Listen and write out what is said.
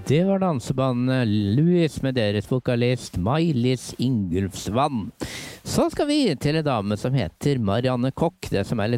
Det var dansebandet Louis med deres vokalist Maj-Lis Ingulfsvann. Så skal vi til en dame som heter Marianne Koch. Det som er litt